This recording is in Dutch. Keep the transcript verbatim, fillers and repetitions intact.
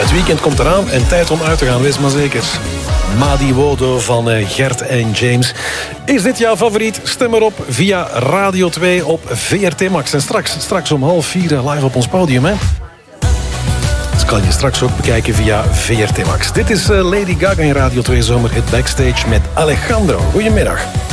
Het weekend komt eraan en tijd om uit te gaan, wees maar zeker. Madi Wodo van Gert en James is dit jouw favoriet? Stem erop via Radio twee op V R T Max. En straks, straks om half vier live op ons podium, hè? Dat kan je straks ook bekijken via V R T Max. Dit is Lady Gaga in Radio twee Zomerhit Backstage met Alejandro. Goedemiddag.